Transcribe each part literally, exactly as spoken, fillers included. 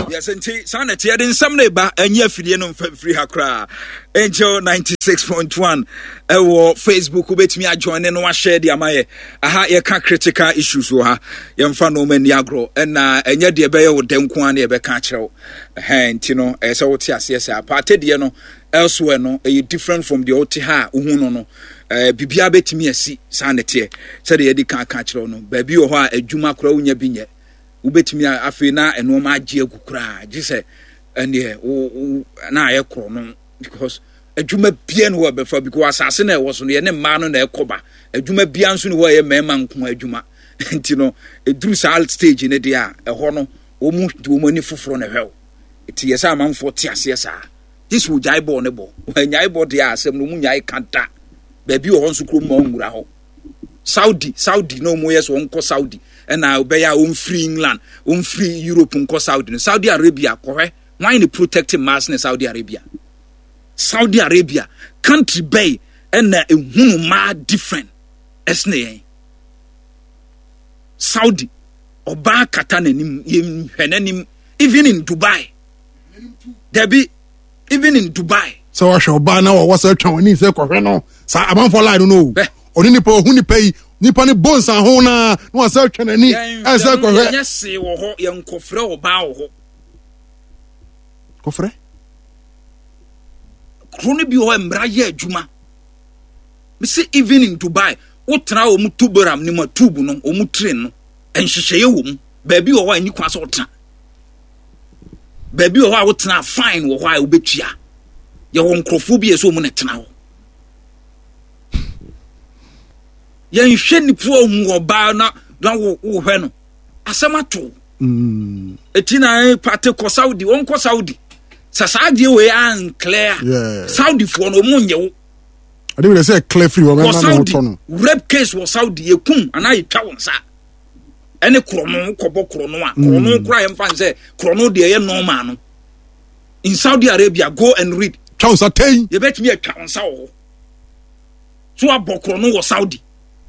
Yes, and sanity, I didn't some neighbor, and yet free her cry. Angel ninety-six point one. Ewo Facebook ubet me a join and one share the amaye. Aha, ye can critical issues wo ha. Yem fa no man yagro. And na enye de be wo dem ko an ye be ka kire wo. Eh nti no e se wo te ase se aparte de no elsewhere no e different from the oti ha uhu no no. Eh bibia betimi asi sanity. Se de ye di kan ka kire no. Ba bi wo ho a adwuma kora unya bi nye. Ubetimi afi na eno ma agye agukura gise ene o na aye kro no because adwuma bia no be fa because asase na e wo so no ye ne ma no na ekoba adwuma bia nso no wo ye mema nko adwuma nti no eduru sa stage ne dia e ho no o mu do mo ni foforo na hwew eti ye sa amanfo te ase sa this wo jai bo ne bo nyai bo dia asem no mu nyai kanta ba bi wo nso kro mo nwura ho Saudi Saudi no mo yes won ko Saudi and now be ya on free England on free Europe nko Saudi Saudi Arabia ko hwe why the protecting mass in Saudi Arabia Saudi Arabia country bay and na ehunu ma different esne Saudi oba kata nanim yem hwenanim even in Dubai there be even in Dubai so wa oba na wa so twan ni se ko hwe no sa aban for lie no oni ni po hu ni pay nipa ni bonsa ho na no asa twanani asa ko hwe yes wo ho ye nkofre oba wo ho kofre kroni bi ho emra ye adwuma me say even in Dubai wo tra o mu tuboram ni ma tubu no o mu train no enhyehyeye wo mu ba bi wo ho ani kwa so tra ba bi wo ho a wo tra fine wo ho a wo betua ye wo nkrofo bi eso mu ne tra ho yan hwe ni po hu oba na na wo wo hwe no asemato mm etina pate ko Saudi won ko Saudi sa saade we an clear yeah. Saudi for no munye wo ade we say clear free wo na no to no rape case wo Saudi ekum ana yitwa won sa ene krono kobo krono a krono kura yem fan say krono de ye normal no in Saudi Arabia go and read twa sa ten ye betimi atwa won sa wo so abokrono wo Saudi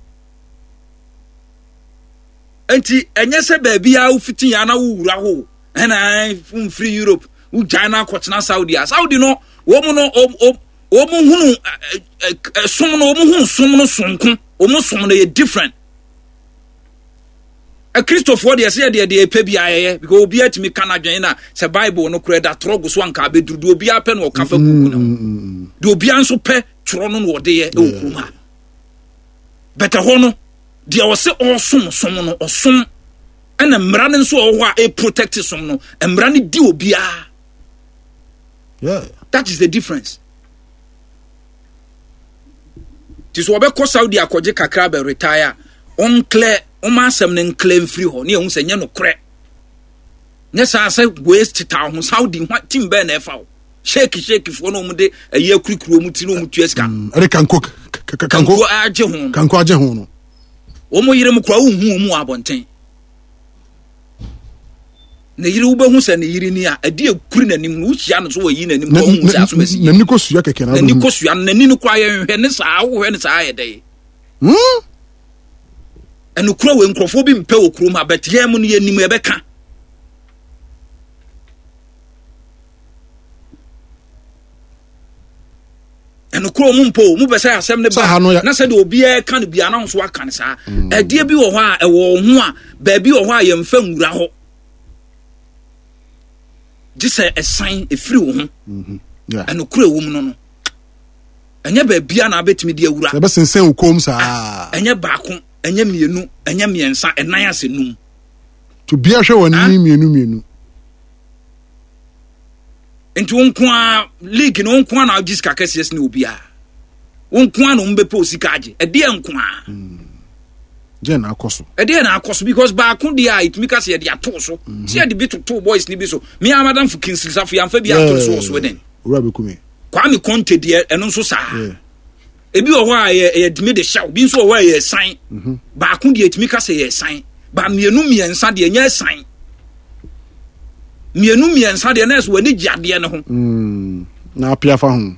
enti enye se baabi a ufiti ya na wura ho na from free Europe u China kwotena Saudi a Saudi no wo mu no wo mu hunu som no wo mu hunu som no sonko wo mu som no ye different a Christopher de say de de pe bia ye because obi atimi kana dwen na se Bible no kura da trogo so anka be duru obi ape no kafa kuku no do obi anso pe tworo no wo de ye e okuma better ho no dia wo se osom som no osom ena mra ne nso wo a e protect som no mra ne di obi a yeah that is the difference this wo be ko Saudi akoje kakra be retire on clear o ma asem ne clear free ho ne ehun se nye no kre ne sa se waste ta ho Saudi team be na e fa shake shake fo no mu de ayi akurikuro mu ti no mu tueska ere kanko kanko aje ho kanko aje ho no o mo yire mu kwa hu hu mu abonten ne yire wo be hu se ne yire ni a ade akuri nanim no hia no so wo yi nanim ko hu se aso masi na niko suya keke na na niko suya na nini kwa ye hwe ne saa wo hwe ne saa ye dai hm enu kura we nkrofo bi mpe wo kuro ma betie mu no ye nim ye beka enu kuro mu mpo mu be say asem ne ba na say de obi e kan bia na nso aka ne saa edie bi wo ho a e wo ho a ba bi wo ho a ye mfa nwura ho gise a sign e free wo ho mhm yeah enu kuro wo mu no no enye ba bia na betimi de awura se be sensen wo kom saa enye baako enye mienu enye miensa enan asenum to bia hwe woni mienu mienu enti wonkwa league no wonkwa na agiska kesies ne obia wonkwa no mbe po sika age e de nkwa je na akoso e de na akoso because baako de a it mika se de ato so se de bit to boys ni bi so me amadam for Kingsley Safu yamfa bi ato so so den ura be kumi Kwame Conte de eno nso saa ebi wo a ye dimi de shaw bi nso wo a ye san baako de etimi ka se ye san ba mienu miensa de nya san mienu miensa de na eso wani giade ne ho mm na apia fa ho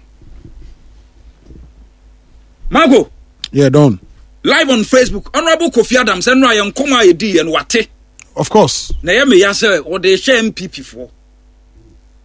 Mago yeah don live on Facebook Honorable Kofi Adams and Ryan Koma ye di and wate of course na ye me ya say o de share M P P for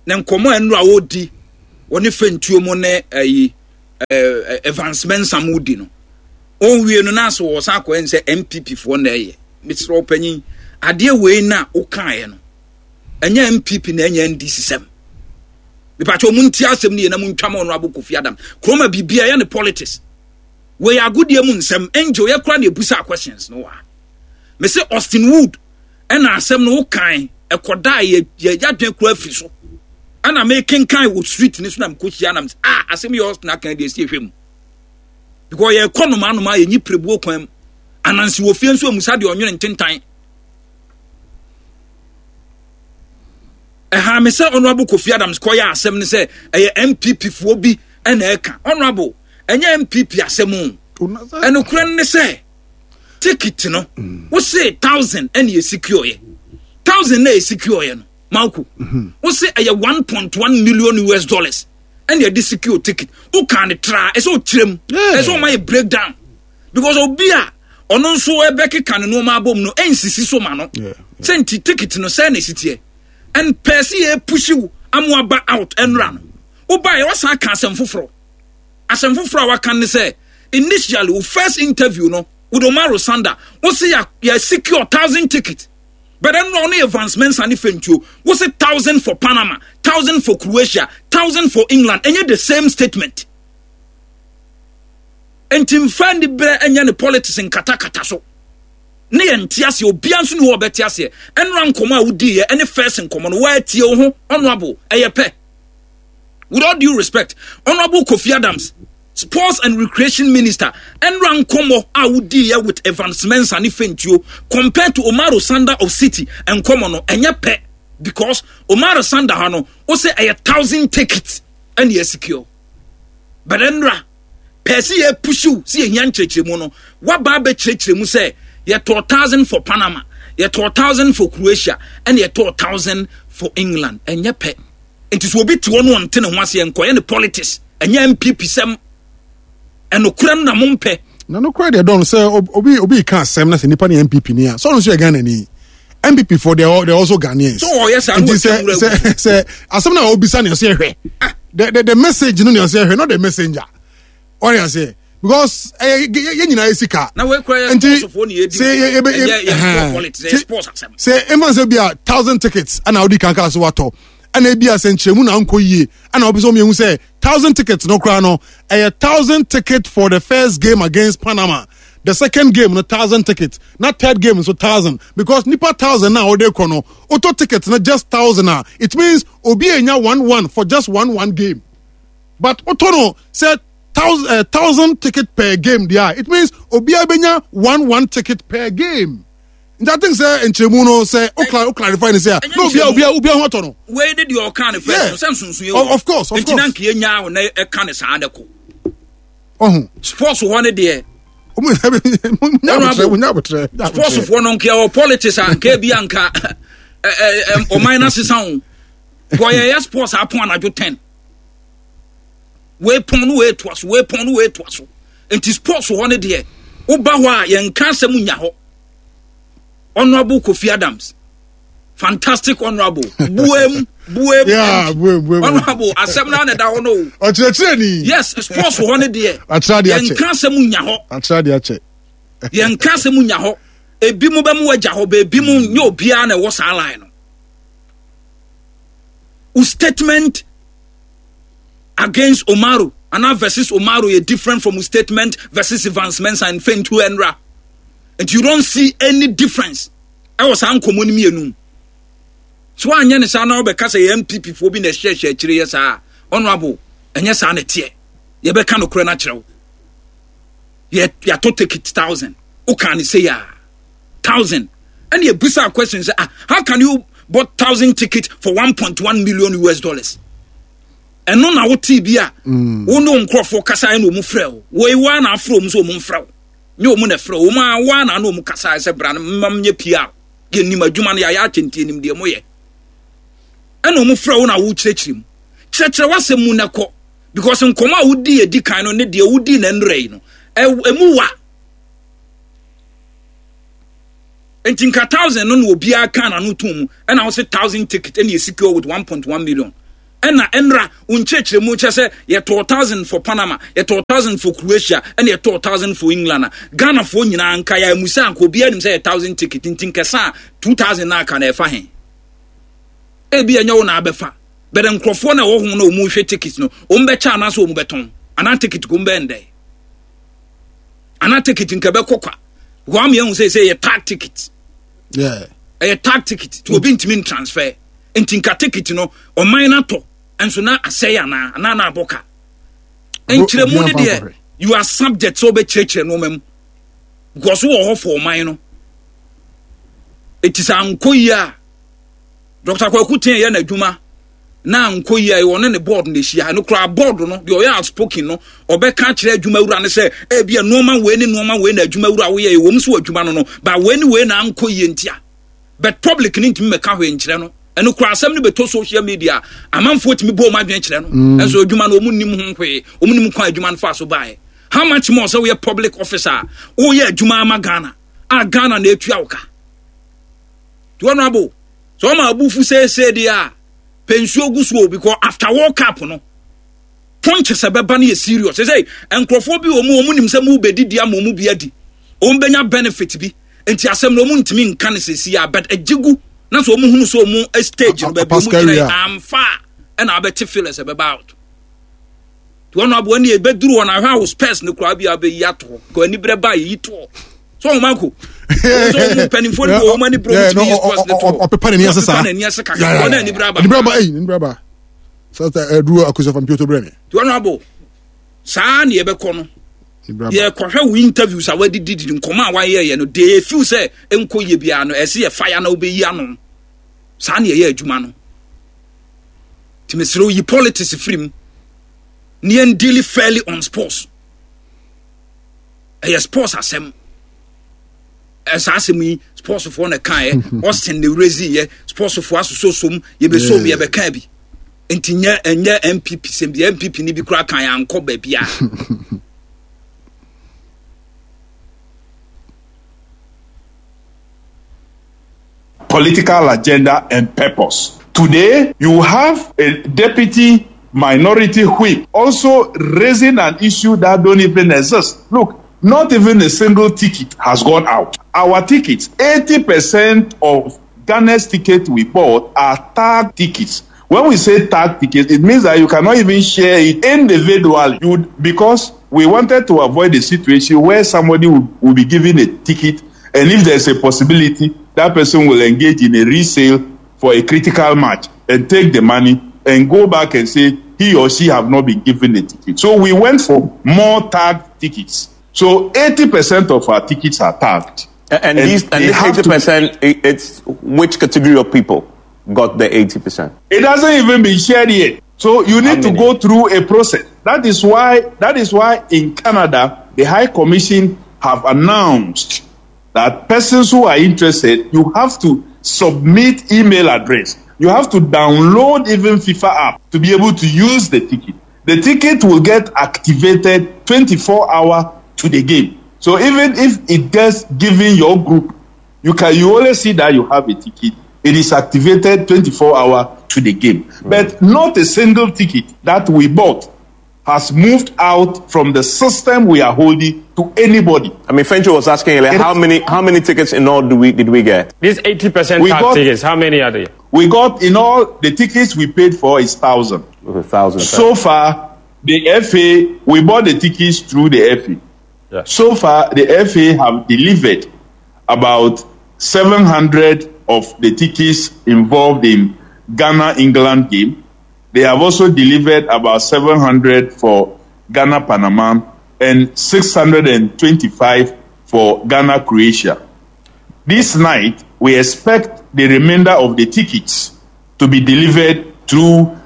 na nkomo enro a wodi woni fentuo mu ne ayi eh advancement samudi no on wie no na so wo sa ko en se M P P fo na eye mitro panyin ade we na o kan ye no enya M P P na enya N D C sem me pa cho munti asem ne na muntwa no Honorable Kofi Adam kroma bibia ye ne politics we agudie mu nsem enjo ye kra na ebusa questions no wa me say Austin Wood ena asem no kan ekoda ye yadwen kra fi so ana making kan wo street ni so na mkochi anam ah asem yo na kan de sie hwem because ye economy anoma ye nyi prebu okwan anansi wo fie nso amusa de onwene ntentan eh ha me say Honorable Kofi Adams ko ya asem ni say eh M P P fo bi ena eka Honorable enya M P P asem eno kura ne say ticket no wo say one thousand ena ye secure ye one thousand na ye secure ye no Malku, we say a one point one million U S dollars, and you secure ticket. Who can try? It's all trim. It's all my breakdown because Obia or no so a Becky can no my bomb no N C C so man. Send ticket no send city and Percy push you. I'm back out and run. Oh, by what's I can't send for fro. As some for I can say initially first interview no with Omaro Sanda. What's say you secure thousand tickets. But then only advancements and different you was a thousand for Panama, thousand for Croatia, thousand for England, and yet the same statement. And Tim Fanny Bear and yan the politics in Katakata so. Nay and Tiasi or Biansu or Betiasi, and Rankoma would dear any first in common where Tio Honorable Ayape. With all due respect, Honorable Kofi Adams, Sports and Recreation Minister, and Rankomo Audia with advancements and event you compared to Omaro Sanda of City and Komono and Yape because Omaro Sanda Hano was a thousand tickets and ye secure. But Endra, Percy push you, see a young church mono, what barbe church mu say, ye two thousand for Panama, ye two thousand for Croatia, and ye two thousand for England and Yape. It is will be to one one ten and once and coin the politics and ye M P P sem. And no cram na mumpe. No, no, cry. They don't say Obi Obi can't say nothing. Nipa ni M P P niya. So no say Ghana ni M P P for they they also Ghanaians. So yes, I say say say as na Obi san you say hwe. The the the message no you say hwe, not the messenger. What you say? Because eh ye nyina esika. Na we cry sports for ni edi. Say ye politics sports asem. Say even say be a thousand tickets and Audi kan ka so wato. And a be a century na unko ye and I'll be so me say thousand tickets no crano a thousand ticket for the first game against Panama. The second game no thousand tickets, not third game so thousand because nipa thousand now they kono auto tickets not just thousand now. It means obi enya one one for just one one game. But auto no said thousand uh, thousand ticket per game there. It means obi abenya one one ticket per game. That thing say Enchemuno say o clarify and say no be obi obi ho to no. Where did your kind of first sunsun you? Of course, of course. Ntinanke nya wo na e kan sa adeko. Oh. Sports one there. Omo nya betre. Sports for no care politics and ke bi anka eh o minus sound. Boy ya sports apon anajo ten. We pon we twaso, we pon we twaso. Enti sports one there. Wo ba ho a yen kan asem nya ho. Honorable Kofi Adams, fantastic honorable. Buem, buem. Yeah, buem, buem. Honorable, assemna na da ono. O chere ni. Yes, sports for one day. Atra dia che. Yen kan se munya ho. Atra dia che. Yen kan se munya ho. Ebi mu ba mu agya ho, be ebi mu nye obia na wo sa line no. U statement against Omaru, and versus Omaru is different from statement versus advancements and Fentu Enra. And you don't see any difference. I was uncommon me enum. So I nyane sa na obeka say M P P fo bi na share share kire yes ah honorable enya sa na tie. Ye be ka no kure na kire wo. Ye ya to take it thousand. O can say ya thousand. And ye busa questions ah how can you bought thousand tickets for one point one million U S dollars? And no na wo T B a wo no nkrofo kasa na omu frɛ wo. We wa na afro omu so omu frɛ wo. Nyo omu na frɛ wo ma wa na no omu kasa se bra na mam nye pia. Ye nim adwuma na ya ya atenti nim de mo ye. And omu frɛ wo na wo kyerɛkyerɛ mu. Kyerɛkyerɛ wasɛm mu na kɔ because nkɔmɔ a wodi edi kan no ne de wodi na nrɛ no. Emu wa. Entinka thousand no no obiara kan na no tum and I was a thousand ticket and you secure with one point one million. Ena enra unchechre mu chese ye two thousand for Panama, ye two thousand for Croatia, and ye two thousand for England. Ghana for nyina anka ya musa anko bia nim say one thousand ticket ntin kesa two thousand na aka na efa hen. E bia nya wo na abefa. But nkrofo na wo hu na omu hwe ticket no, ombe cha na so omu beton. Ana ticket ko mbe ndey. Ana ticket nke be kokwa. Wo am ye hu say say ye tag ticket. Yeah. A tag ticket to obi ntimi transfer. Ntinka ticket no o man na to enso na asaya na na na aboka enkyere mu ne de you are subject so be cheche no mem because wo ho for man no it is ankoyia Doctor Kwaku ten ye na adwuma na ankoyia e won ne board na hia no kra board no de o ya outspoken no obeka kire adwuma wura ne se e bia no man we ne no man we na adwuma wura wo ye wo mso adwuma no no ba we ne we na ankoyia ntia but public ni ntimi meka ho enkyere no eno kura asem ne beto social media amanfo timi bo ma dwen kire no enso adwuma no omunnim ho nkwe omunnim kwa adwuma no fa so bae how much more so we a public officer o ye adwuma ama Ghana a Ghana na etua woka to no abo so ma abufu say say dia pensuo gusuo because after World Cup no punch se beba na serious say enkrofo bi omu omunnim se mu bedidi ama omu bi adi ombenya benefit bi enti asem no omu ntimi nka ne sesi ya but ajigu na so omu hunu so omu stage no be omu gina am far and abeti feel as about to one abo ni e beduru on ahwa wo space ne kura bia be yato ko ani bre ba yi to so o mako so mu penifo ni o mani bro to use pass ne to o pepa ne yesa sa ne yesa ka ko na ni bre ba ni bre ba eh ni bre ba so ta eduru akuso from Piotr Bremi to one abo sa ne e be ko no ye kohwe we interviews a wadi didi nkoma wa ye ye no dey feel say enko ye bia no ese ye fire na obeyi anom sa na ye adwuma no timesiro yi politics free ni en deal fairly on sports eh sports asem esa asem yi sports for na kan e Austin the Rezi ye sports for aso som ye be so ye be kan bi entinya enye M P P sem bi M P P ni bi kura kan ya anko ba bia political agenda and purpose. Today, you have a deputy minority whip also raising an issue that don't even exist. Look, not even a single ticket has gone out. Our tickets, eighty percent of Ghana's tickets we bought are tag tickets. When we say tag tickets, it means that you cannot even share it individually. You would, because we wanted to avoid a situation where somebody would, would be given a ticket, and if there's a possibility, that person will engage in a resale for a critical match and take the money and go back and say he or she have not been given a ticket. So we went for more tagged tickets. So eighty percent of our tickets are tagged. And, and, and these and this eighty percent, it's which category of people got the eighty percent? It hasn't even been shared yet. So you need to go through a process. That is why that is why in Canada the High Commission have announced that persons who are interested, you have to submit email address. You have to download even FIFA app to be able to use the ticket. The ticket will get activated twenty-four hours to the game. So even if it gets given your group, you can you always see that you have a ticket. It is activated twenty-four hours to the game. Mm. But not a single ticket that we bought has moved out from the system we are holding to anybody. I mean, Fencho was asking like, how many how many tickets in all do we did we get? These eighty percent tickets, how many are they? We got in all the tickets we paid for is thousand. A thousand. So far, the F A we bought the tickets through the F A. Yeah. So far, the F A have delivered about seven hundred of the tickets involved in Ghana England game. They have also delivered about seven hundred for Ghana Panama and six hundred twenty-five for Ghana Croatia. This night, we expect the remainder of the tickets to be delivered through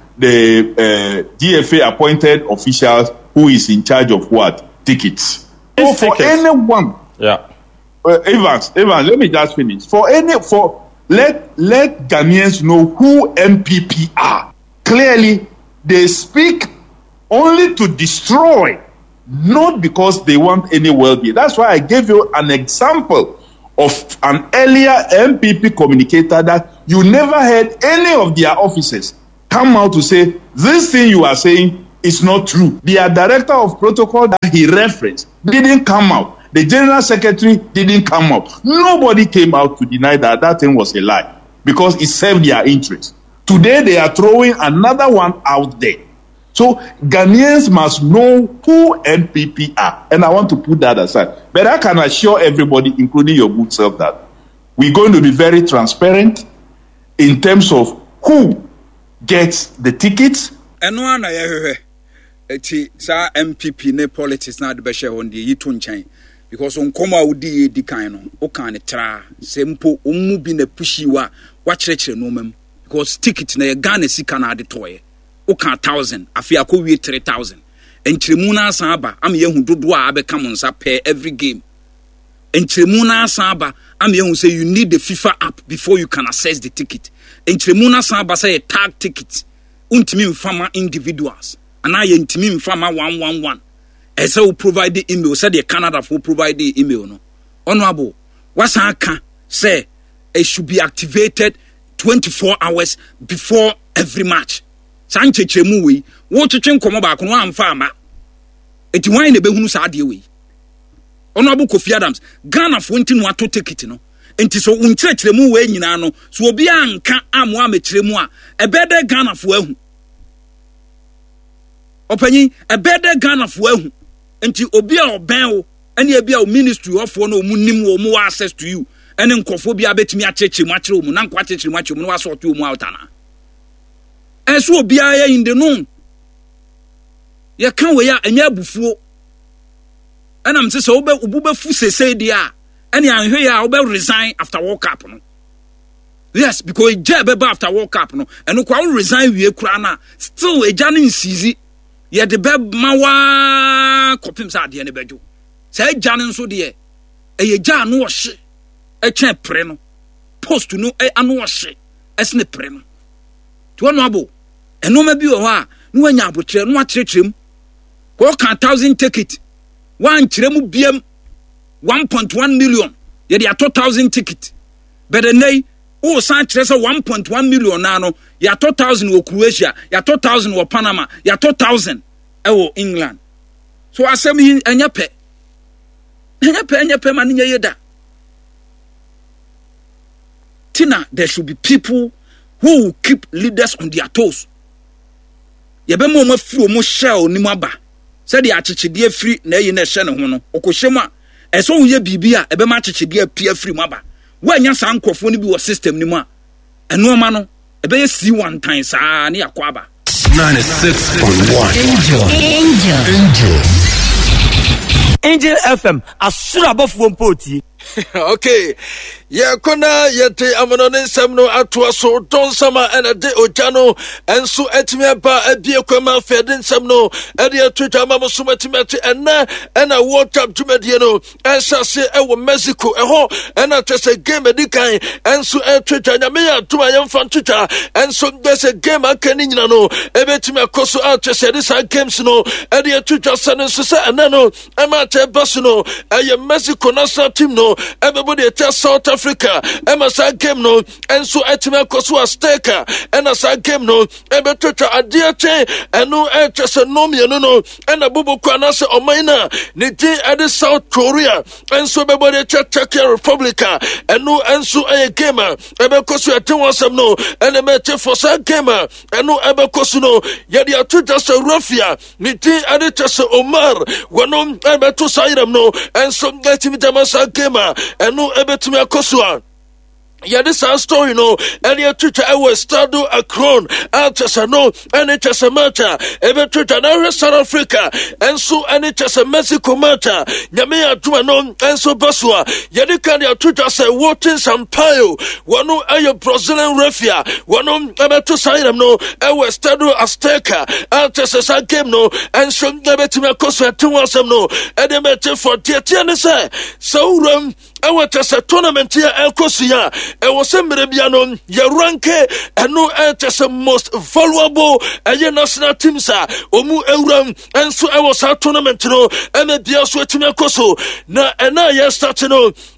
the uh, G F A appointed officials who is in charge of what? Tickets. So for tickets. anyone, yeah. Uh, Evans, Evans, let me just finish. For any, for let let Ghanaians know who M P P are. Clearly, they speak only to destroy, not because they want any well-being. That's why I gave you an example of an earlier M P P communicator that you never heard any of their officers come out to say, this thing you are saying is not true. The director of protocol that he referenced didn't come out. The general secretary didn't come out. Nobody came out to deny that that thing was a lie because it served their interest. Today they are throwing another one out there. So Ghanaians must know who N P P are. And I want to put that aside. But I can assure everybody, including your good self, that we're going to be very transparent in terms of who gets the tickets. And one I heard it M P P ne politics na de be share on the yitu nchen because on come out di di kan no o kan ne tra sempo omu bi na pushi wa wa kyerɛkyerɛ no mem because ticket na ye Ghana sika na de toye o kan one thousand afi akɔwie three thousand enkyeremu na asan aba am ye hu dodo a abeka mo nsa per every game enkyeremu na asan aba am ye hu say you need the FIFA app before you can access the ticket enkyeremu na asan aba say a tag ticket untimi mfama individuals ana ye ntimi mfama one one one ese will provide the email said the Canada for provide the email no honorable wasan aka say it should be activated twenty-four hours before every match sanche chemu we wo twetwe nkomo ba kono amfa ama eti wan ne behunu sa ade we honorable Kofi Adams Ghana for ntinu ato ticket no enti so unkyerɛkyerɛmu we nyina no so obi anka amo amekyerɛmu a ebede Ghana for ahu opanyi ebede Ghana for ahu enti obi a oben wo ene e bia o ministry of no mu nim wo mu access to you ene nkofo bia betimi akyerɛkyerɛmu akyerɛ mu na nkwa akyerɛkyerɛmu akyerɛ mu no wasort wo mu outana enso obi a in the noon ye kan we ya enya abufuo ena mse so obe obuba fu sese dia ene anhwe ya obe resign after World Cup no yes because eja beba after World Cup no eno kwa resign wie kura na still eja ne nsizi ye de be mawa kopim sa de ne bejo sa eja ne nso de e eja no wo hye e twen pre no post no e ano wo hye esne pre no to no abo eno ma bi wo ha no wanya abotre no akyerɛkyerɛm ko kan one thousand ticket wan kyerɛmu biam one point one million ye de ato one thousand ticket but the nay o san kyerɛ sɛ one point one million na no ya two thousand wo Croatia ya two thousand wo Panama ya two thousand e wo England so asɛm yi anya pɛ anya pɛ anya pɛ ma ne nye da tina there should be people who will keep leaders on their toes ye be mo ma firi o mo shell ni mo aba sɛ de akyekyedeɛ firi na yi na ɛhyɛ ne ho no okohyem a ɛsɛ wo ye bibi a ebe ma akyekyedeɛ pia firi mo aba wanya san nkofo ni bi wo system ni mu a ɛno ma no ebe ye si one time saa ne yakɔ aba ninety-six point one Angel Angel Angel Angel F M asura bofo mpoti okay yeah kona yete amono nsem no atoa so don sama ena de ojano enso etimi aba abie kwama fede nsem no ede atwa ma so matimati ena ena World Cup jumedie no ensase ewo Mexico eho ena twese game edikan enso etwa nyame ya tuma yemfa ntwa enso dese game akani nyina no ebetimi akoso atwese de sa games no ede atwa sane so se ena no ema te bus no eye Mexico national team no everybody at South Africa ema sa game no enso etime koso a staker ena sa game no ebe twetwa ade che eno etwese no me no no ena bubu kwa na se omaina ni di ade South Korea enso everybody at Czech Republic eno enso e game ebe koso ete wasem no ena me che for sa game eno ebe koso no ye dia twetwa se Rufia ni di ade twese Omar wono ebe to sayram no enso etime jama sa game eno ebetumi akosua yeah, this is story no any Twitter I was Stado Akron Alchasano any Chasamacha ever Twitter now South Africa and so any Chasa Mexico Mata Yamea Duanon and so Basua Yadika ya Twitter say Water Sampaio Wano ayo Brazilian Refia Wano Abeto Sayram no I was Stado Azteca Alchasa game no and so Nebetime Kosa Tuwasam no and they met for Tiatiana say so um I want to say tournament here El Cosia e was a Meribiano, your ranke, and no as a most valuable a national team, sir, Omu Euram, and so I was our tournament, no, and a dear sweating a coso. Now, and now, yes, starting on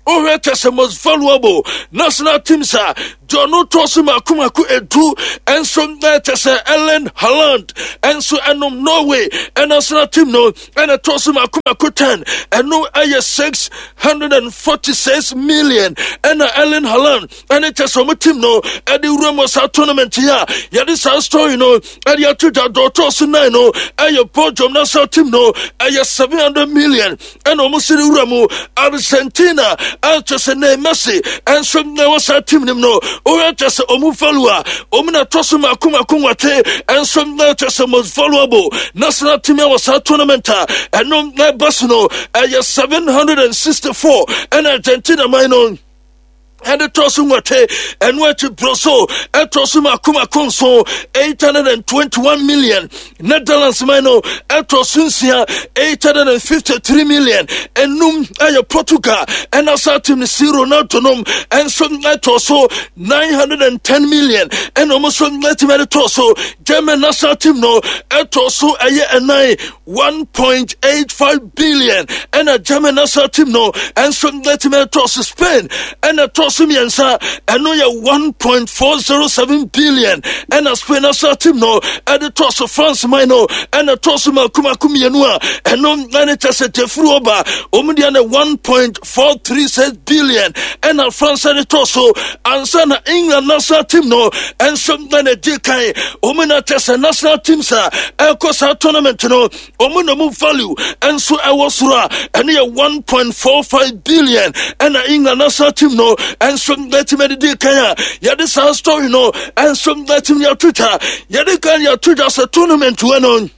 oh that's the most valuable national teams are Jono Tosuma Kumaku Edu and so that is Ellen Haaland and so and Norway and national team no and a Tosuma Kumaku ten and no I six hundred forty-six million and Ellen Haaland and it is some team no at the Ramos tournament here. Yeah, this is story no and you to the daughter no and your podium national team no and you seven hundred million and almost the Ramo Argentina and just a name Messi and some there was a team no. Or just a Omufalua, Omina Tosuma Kumakumate, and some just the most valuable national team was our tournament, and no Basino, and seven hundred sixty-four, and Argentina minor. And the Tosumate and where to Broso and Tosuma Kuma Conso eight hundred twenty-one million Netherlands Mino and Tosunsia eight hundred fifty-three million and Num Aya Portugal and Asatim Zero Nautonum and some net also nine hundred ten million and almost some net Torso German national team no and Torso Aya and nine one point eight five billion and a German national team no and some net Torso Spain and a Torso Sumiansa and no one point four zero seven billion and a Spain national team no and the toss of France Mino and a toss of Kumakumianua and no Nanitasa Tefruoba Omudiana one point four three six billion and a France and the Tosso and Sana England national team no and some Nana Dikai Omuna Tessa national teams are a Cosa tournament no Omunamu value and so I was and near one point four five billion and a England national team no and some let him the Kaya Yadis our story no and some let him your Twitter Yadikan your Twitter as a tournament to an on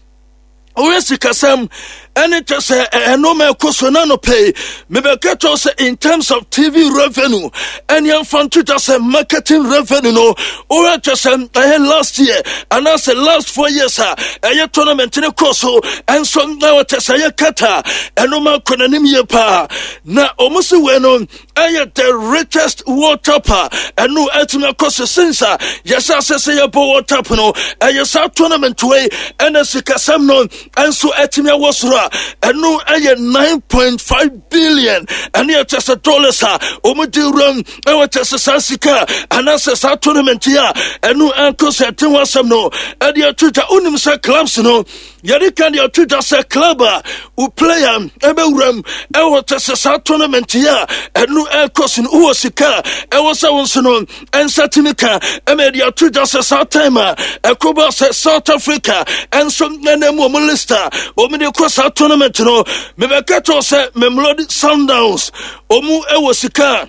Oresi Kasam and it is a normal Kosonano pay maybe in terms of T V revenue and young fan Twitter say marketing revenue no or just last year and as the last four years a tournament in a course and some now it is a kata and no man konanimia pa na almost when on I the richest water pa and no ultimate course since yes I say a water no and yes our tournament way and as Kasam no and so etimia was and no I nine point five billion and here just a dollars ha omudirum and what just a sansika and as a tournament here and no uncle said to us no and your Twitter unimsa clubs no Yadikan your Twitter say club who play um ebeuram and what just a tournament here and no uncle in Uosika and was so no and Satimika and made your Twitter say South timer a Cuba says South Africa and some name Lista omide cross our tournament no mebekato say Mamelodi Sundowns omu ewosika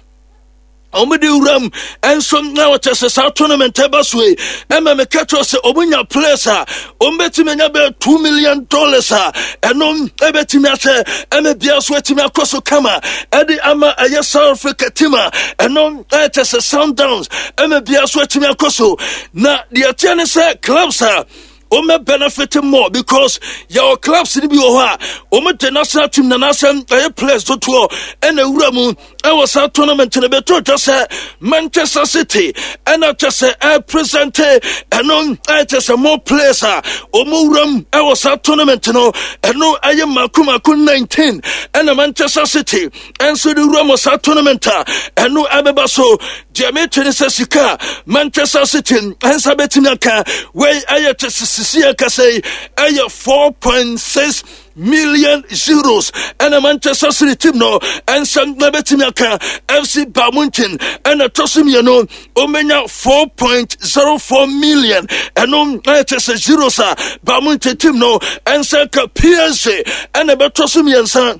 omide uram and some now it is our tournament ebaswe and mebekato say omunya players a ombetime nya be two million dollars a enom ebetime ase eme bia so etime akoso kama edi ama aye South Africa team enom it is Sundowns eme bia so etime akoso na the atene say clubs are Ome benefit more because your clubs in Bioha, Ome the national team, the national players to tour, and the Uramu, I was a tournament in the Beto, just a Manchester City, and I just a present, and on I just a more players, Omuram, I was a tournament, no, and no, I am Makuma Kun nineteen, and a Manchester City, and so the Ramos a tournament, and no Abebaso, Jamaican Sasika, Manchester City, and Sabetinaka, where I just Sia Kasei, a four point six million euros, and a Manchester City team no, and some Nabetimaka, F C Bamuntin, and a Tosimiano, Omena four point zero four million, and on Manchester Zerosa, Bamuntin team no, and Saka P S G, and a Batosimian.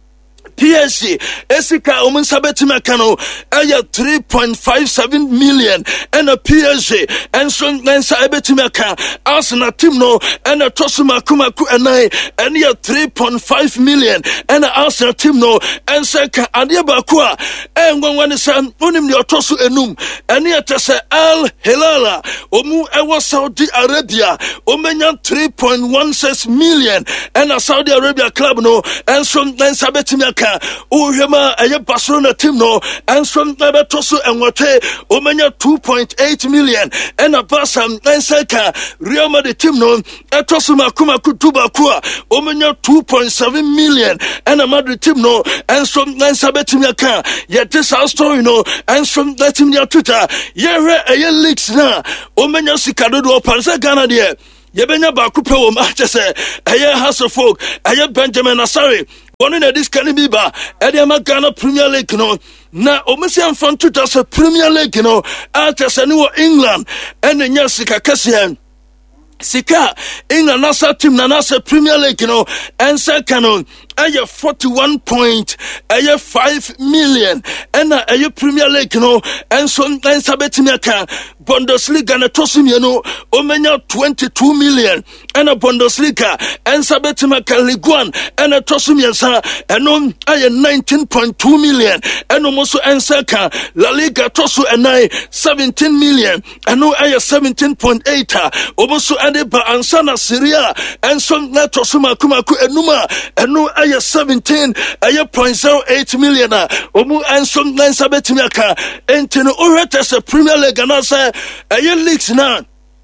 P S G, Esika Omen Sabetima Kano, aya three point five seven million, and a P S G, and Son Nansa Abetimaka, Arsenal Timno, and a Tosuma Kumaku and I, and ya three point five million, and a Arsenal Timno, and Saka Adiabakua, and one one is an Unim Yotosu Enum, and ya Tessa Al Hilala, Omu Ewa Saudi Arabia, Omenya three point one six million, and a Saudi Arabia club no, and Son Nansa Abetimaka. ka uhema eye Barcelona team no enso ebeto so enwote omenya two point eight million ena Barca ense ka Real Madrid team no eto so makuma kutuba kwa omenya two point seven million ena Madrid team no enso ense betimi ka ye this story no enso betimi ya Twitter ye hwe eye leaks na omenya sikadodo opanse Ghana de yebenya ba kupe wo ma chese eye Hasselhoff eye Benjamin Asare one na this can be ba ede Ghana Premier League no na omisian fan to the Premier League no atese ni wo England ene nya sika kase sika England nasa team na nasa Premier League no ense canon aye forty-one point aye five million ena aye Premier League no enso ensa betimi aka Bundesliga na tosimi no omenya twenty-two million ena Bundesliga ensa betimi aka Ligue one ena tosimi ensa eno aye nineteen point two million eno moso ensa ka La Liga tosu enai seventeen million eno aye seventeen point eight omoso ade ba ansana Syria enso na tosuma kuma ku enuma eno aye seventeen aye point zero eight million omu enso ensa betimi aka entino ohwete Premier League na say aye leagues na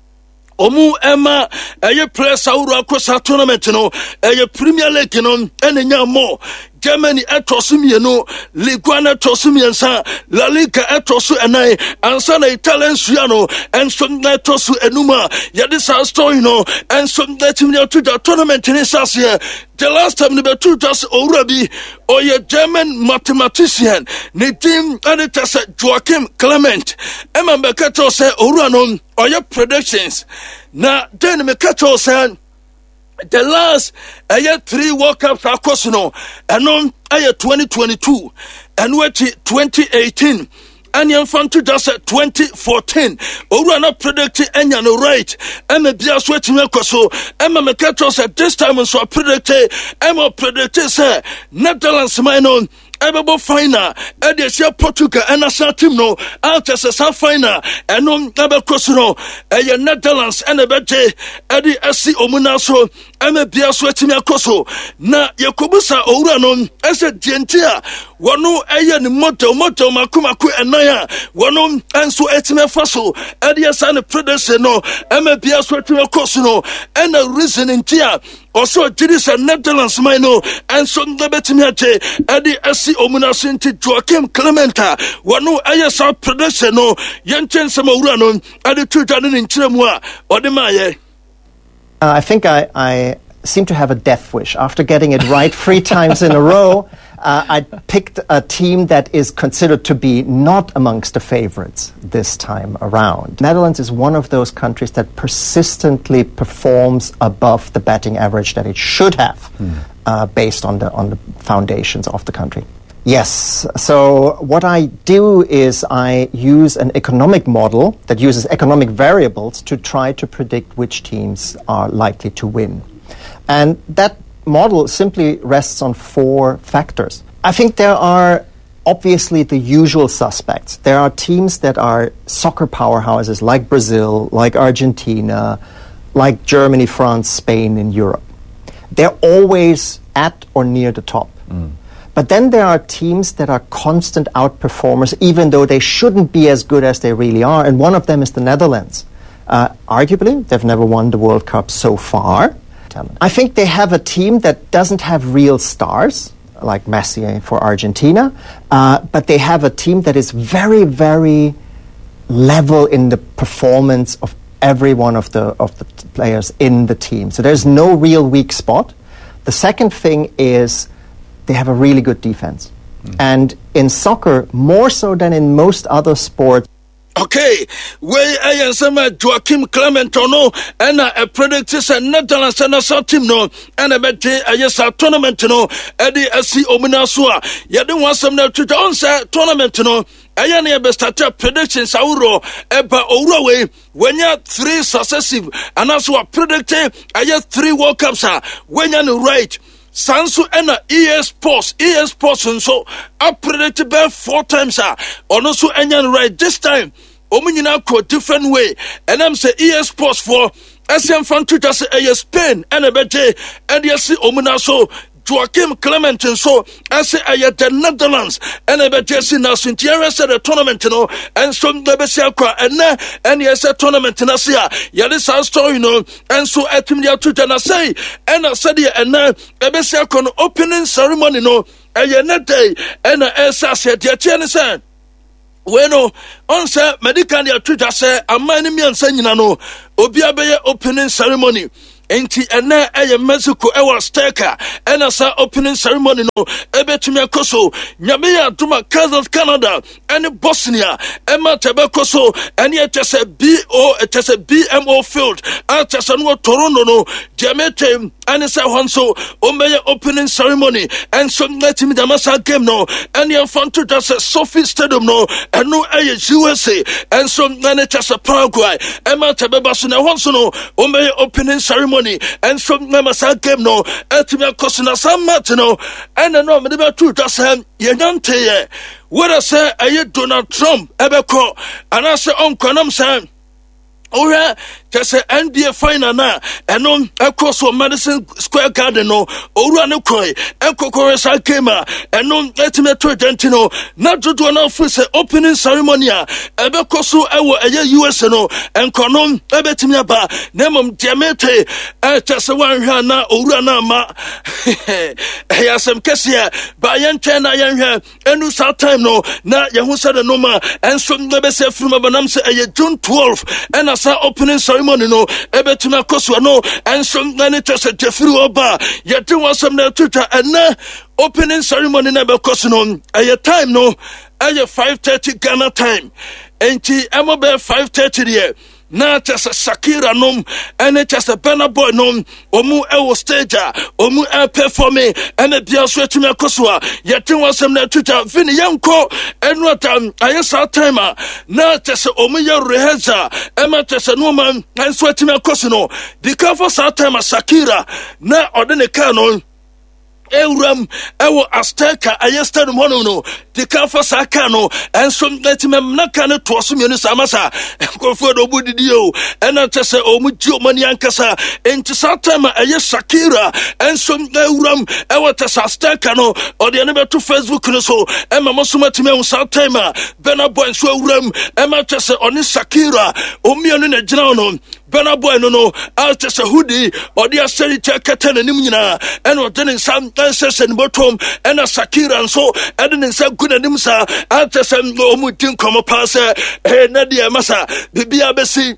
omu ema aye players awuro akosa tournament no aye Premier League no enenya mo Germany etosumi no Ligue one etosumi ensa La Liga etosu enai ansa na Italian suano enso etosu enuma yade sa story no enso etimi to the tournament in Sasia the last time the two just already or your German mathematician Nidim Anita Joachim Clement Emma Mekato say Uranon or your predictions na then Mekato said the last uh, year three World Cups across no and on uh, twenty twenty-two and what twenty eighteen and yan fan to just twenty fourteen or not predicted and you right and the dear sweating so Emma Mekato said this time so predicted Emma predicted say Netherlands minor Ebo final Edesia Portugal and national team no out as a final and no ebe crossno e Netherlands and ebete edi esi omunaso eme bia so atimi akoso na yakobusa owura no ese dientia wono eye ni moto moto makumaku enaya wono enso atimi faso edi esa ne predecessor no eme bia so atimi akoso no and a reason intia also Jidis and Netherlands mino and some the betimi ate edi esi omunaso inti Joachim Clementa wono eye sa predecessor no yenchen sama owura no edi tuta ni nchiremu a odemaye. Uh, I think I, I seem to have a death wish. After getting it right three times in a row, uh, I picked a team that is considered to be not amongst the favorites this time around. Netherlands is one of those countries that persistently performs above the batting average that it should have, mm. uh, based on the on the foundations of the country. Yes. So what I do is I use an economic model that uses economic variables to try to predict which teams are likely to win. And that model simply rests on four factors. I think there are obviously the usual suspects. There are teams that are soccer powerhouses like Brazil, like Argentina, like Germany, France, Spain in Europe. They're always at or near the top. Mm. But then there are teams that are constant outperformers, even though they shouldn't be as good as they really are. And one of them is the Netherlands. Uh, arguably, they've never won the World Cup so far. I think they have a team that doesn't have real stars, like Messi for Argentina. Uh, but they have a team that is very, very level in the performance of every one of the, of the players in the team. So there's no real weak spot. The second thing is they have a really good defense. Mm. And in soccer, more so than in most other sports. Okay, we I am Joachim Clement no and a predicted Netherlands and a team no and a bet I yes a tournament no Eddie Esi Omunasua. You don't want some to the tournament no. I am able to predictions auro eba ouro when you three successive and also a predicted I have three World Cups when you right. Sansu ena E S Sports, E S Sports and so I predicted by four times ah. Or also enyan right this time. Omunyina ko different way. And I'm say E S Sports for S M fan Twitter say A Spain and a bete and yes omuna so Joachim Clement and so as I the Netherlands and I just now since you said the tournament no and some the Bessiaqua and na and yes a tournament in Asia Yadis our story no and so at him the truth and I say and I said and now the Bessiaqua opening ceremony no and yet day and I said the Chinese Bueno, on say medical ya Twitter say amani mi ansa nyina no obi abeye opening ceremony enti ena eye Mexico e was staker ena sa opening ceremony no ebetumi akoso nyame ya duma Canada and Bosnia ema tebekoso ene e tese B O e tese B M O field a tese no Toronto no Jamete ene sa honso o meye opening ceremony and so letimi the massa game no ene fanto tese Sophie Stadium no eno eye U S A and so ene tese Paraguay ema tebebaso na honso no o meye opening ceremony and some members are game no etime kosina sam matino and no me be to just him yenante what I say aye Donald Trump ebeko and I say on kwanam say Ora just N B A final na eno across Madison Square Garden no ora ne koi ekokore sa kema eno etime to dentino na dodo na fu say opening ceremony a ebekoso ewo eye U S no enkono ebetimi aba na mom diamete e just wan hwa na ora na ma ya sem kesia ba yen twen na yen hwa enu sa time no na ye hu say no ma enso be say from abanam say eye June twelfth and sa opening ceremony no ebetuna koso no enso ngane tese defiri oba yete wasam na tuta and opening ceremony na be koso no eye time no eye five thirty Ghana time enti emo be five thirty there na just Shakira nom and just a banner boy nom omu ewo stage omu e performing and the dia so etumi akoswa yete wasam na tuta vini yanko enu atam ayesa time na just omu ya rehearsal ema just no man and so etumi akoso no the cover sa time Shakira na odene ka no Euram ewo Azteca ayesta no hono no the kafa saka no enso letimem na ka ne to so mienu samasa nkofo do budidi o ena tese omuji omani ankasa enti satama aye Shakira enso euram ewo tese Azteca no ode ne beto Facebook no so ema mosoma time un satama bena boy enso euram ema tese oni Shakira omienu na gina no bena boy no no al tese hoodie ode aseri chekete na nim nyina ena ode ne sam session bottom and a Shakira and so I didn't say good and nimsa after some omutin come pass eh Nadia Masa Bibia Bessi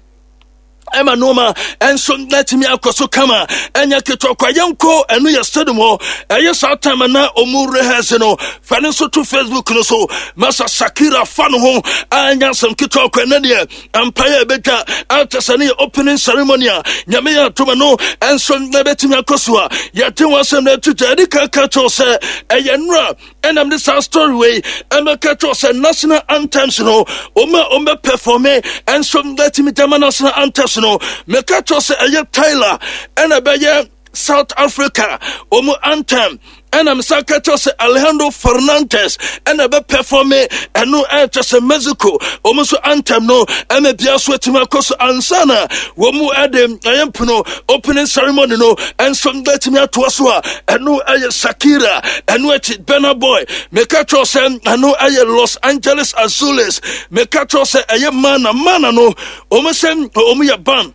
Emma Noma and so let me akoso kama enya ketokwa yanko enu ya stadium ho eye sa time na omu rehearse no fane so to Facebook no so masa Shakira fan ho anya sam ketokwa na de empire beta altasane opening ceremony nyame ya toma no and so na betimi akoso a yete wasem na tuta de ka ka to se eye nra enam this story way emma ka to se national anthems no oma oma perform and so letimi dama national anthems no mekato se eye Tyler and abeye South Africa omo anthem and I'm Sakato se Alejandro Fernandez and a be perform and no enter se Mexico almost anthem no and a bia swetima koso ansana womu adem ayempuno opening ceremony no and some let me to aswa and no aye Shakira and no Burna Boy mekato se and no aye Los Angeles Azules mekato se aye mana mana no almost omu ya ban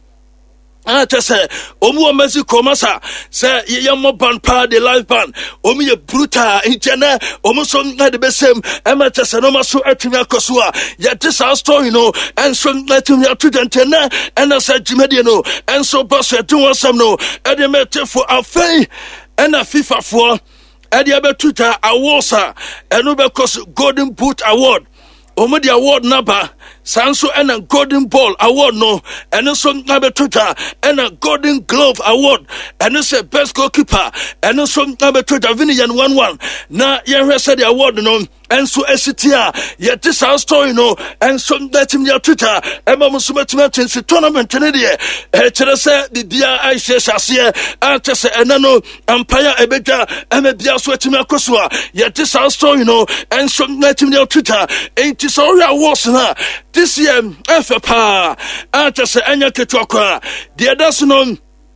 Ah, just say, Omu Mexico Masa, say, Yamo Ban Pa de live band, Omi Bruta, in Jana, Omuson, not the best same, Emma Tassanoma, so Atina Kosua, yet this our story, no, and so let him out to Dantena, and I said, Jimediano, and so Bossa, do some no, and the matter for our fame, and a FIFA for, and the other tutor, Awosa, and Ubecos Golden Boot Award. Omo the award number Sanso and a Golden Ball Award no and also number Twitter and a Golden Glove Award and it's a best goalkeeper and also number Twitter Vinian one one na yen said the award no and so esitia yet this our story no and so that him your Twitter and mama sumatima tournament ne de e chere say the dia I share share after say enano empire ebeja and bia so etimi akoso yet this our story no and so that him your Twitter ain't sorry I was na this year F pa after say anya ketwakwa the others no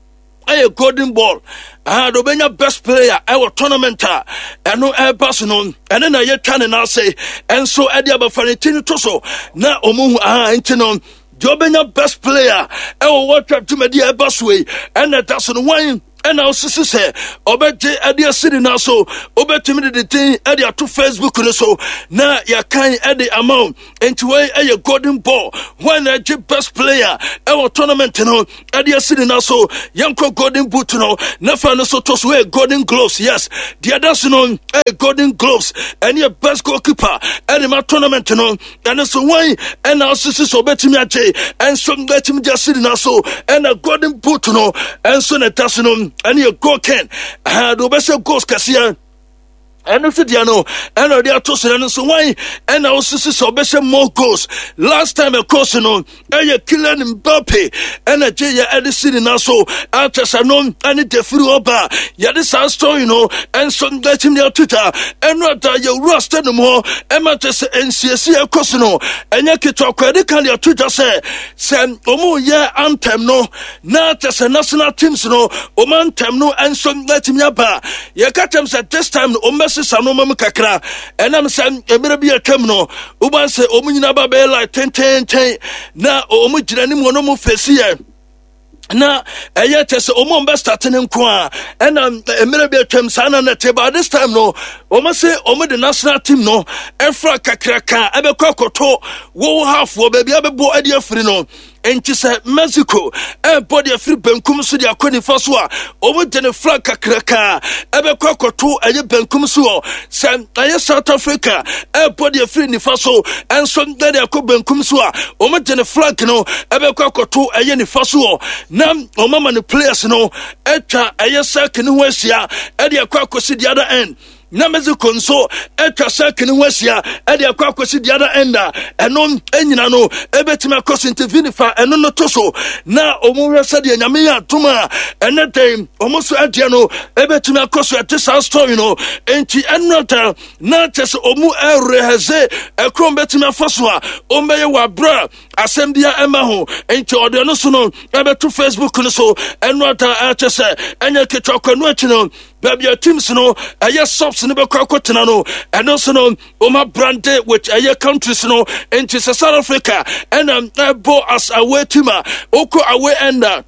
a golden ball. Ah, do benya best player our tournament a eno e pass no ene na ye twa ne na say enso e dia ba fanitini to so na omu ah enti no do benya best player e wo what to me dia e pass we ene that's no one and now sister say obete adia city na so obetimi de tin adia to Facebook no so na ya kan e the amount enti we e golden ball when a best player our tournament no adia city na so yanko golden boot no na fa no so to so we golden gloves yes the others no e golden gloves and your best goalkeeper and my tournament no and so why and now sister so obetimi ache and so betimi dia city na so and a golden boot no and so na taso no and you go can ah do best goals kasia and if you know and they are to say so why and also so best more goals last time of course no and you Kylian Mbappe and a J Edison now so after sanon and the free oba ya this story you know and so that him their Twitter and not that you roster no more and Manchester N C S of course no and you can talk where they can your Twitter say sem omo ya anthem no na just national teams no omo anthem no and so that him ya ba ya catch him at this time no sano mam kakra enam sam emere bi atam no uban se omunyina ba be like ten ten ten na omu girani mu no mu fesiye na eye tese omo mbe start ne nko a enam emere bi atam sana na teba this time no omo se omo the national team no efra kakra ka ebe kwakoto wo half wo be bia be bo ade afiri no enti se Mexico e body afiri benkum so dia koni fa so a omo de ne flag kakraka ebe kwakoto eye benkum so se aye South Africa e body afiri ni fa so enso de de akọ benkum so a omo de ne flag no ebe kwakoto eye ni fa so na omo man players no etwa eye second ho asia e de akọ the other end na Mexico nso etwa second ho asia e de akọ the other end eno enyina no ebetima akọ intervene fa eno no to so na omo hwesa de nyame ya tuma ene dem omo so adia no ebetima akọ so ate sa story no enti enota na tese omo ereheze ekrom betima foso a ombeye wa bra asem dia ema ho enti ode no so no ebeto Facebook no so enota atese enye ketwa kwanu achi no baby teams no aye subs no be kwakotena no and also no oma brande which aye countries no into South Africa and um bo as away team oko away ender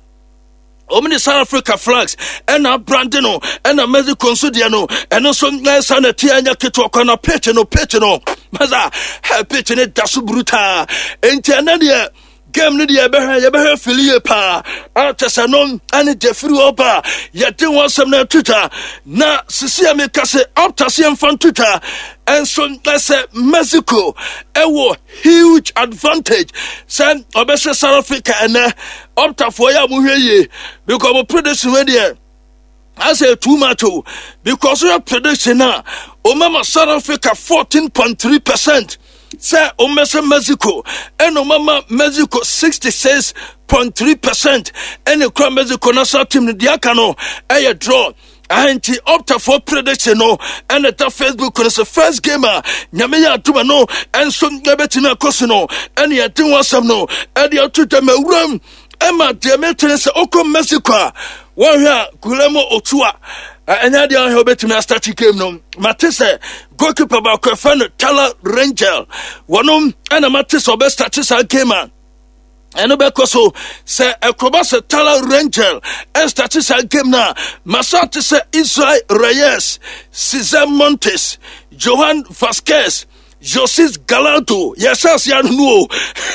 omni South Africa flags and a brande no and a Mexico so dia no and also nice and anya keto kwana pitch no pitch no maza pitch ne dasu bruta enti anadia game ni dia be ha ya be ha filie pa atasa no ani jefri oba ya tin wasam na Twitter na sisi ameka se optase mfan Twitter and so let's say Mexico ewo huge advantage say obese South Africa and opta for ya mu hweye because we prediction we there I say too much because your prediction now o South Africa fourteen point three percent say o Mexico and o Mexico sixty-six point three percent and the Mexico national team the akano a draw anti opta for prediction no and the Facebook on the first gamer nyame ya tuma no and so betina koso no and ya tin wasam no and ya tuta mawuram Emma Demetre se oko Mexico one here Guillermo Ochoa anya dia he obetimi start game no matese goalkeeper ba ko fan Tala Rangel wonom ana matese obe start sa game eno be koso se acrobat Tala Rangel and start sa game na masate se Israel Reyes Cesar Montes Johan Vasquez Josis Gallardo yesas ya no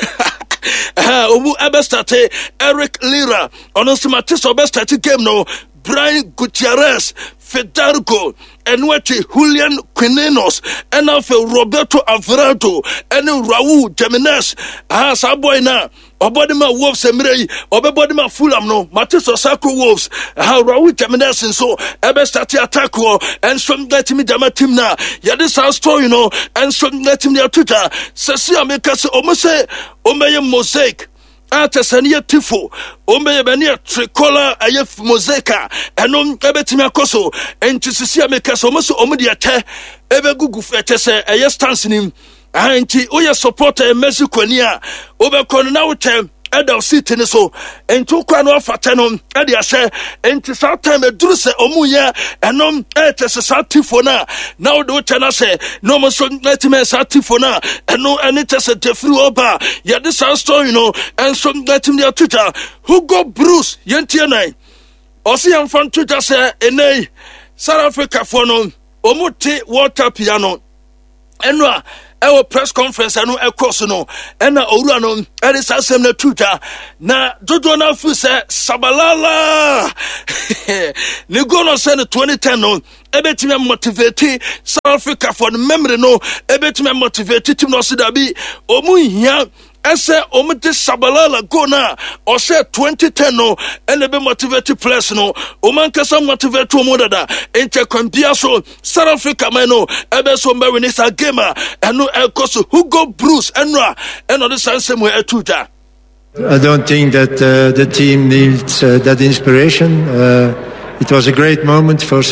ah obu abestate Eric Lira onosmatese obe start game no Brian Gutierrez, Federico, and Wechi Julian Quinenos, and also Roberto Alvarado, and Raul Jimenez. Ah, Saboy na. Obodima Wolves Emre, Obodima Fulham no, Matis Osako Wolves, how Raul Jimenez and so, Ebe start attack and some let me dama team na. Ya this our story, you know, and some let him their Twitter. Sasia make us almost say, Omeye Mosaic. Atasania tifo ombe bania tricolor ayef mosaica enom ebetimi akoso entisisi amekaso moso omudi ate ebe gugu fetese eye stance nim anti oye supporter Mexico nia obekon na wotem ɛda seat ne so enti kwa no afata no ɛde ahyɛ enti saa time eduru sɛ ɔmo yɛ ɛnom ɛte sɛ saa tifo na na wo de wo tena sɛ no mo so ɛtime saa tifo na ɛno ɛne te sɛ defri oba yɛde saa story no ɛnso ɛtime de atuta Hugo Bruce yɛntie nan ɔsi yɛmfa ntuta sɛ enei South Africa for no ɔmo te water piano ɛno a ɛwɔ press conference ɛno ɛkɔ no ɛna owura no ɛde saa asɛm na tuta na dodo na afi sɛ Sabalala ne go no sɛ no twenty ten no ɛbɛtumi motivate South Africa for no memory no ɛbɛtumi motivate team no so da bi ɔmo hia ɛsɛ ɔmo de Sabalala go na ɔsɛ twenty ten no ɛna be motivate players no ɔmo ankasa motivate ɔmo dada ente kwambia so South Africa man no ɛbɛ so mba win this game ɛno ɛkɔ so Hugo Bruce ɛno a ɛno de sansem wɔ atuta. I don't think that uh, the team needs uh, that inspiration. Uh, it was a great moment for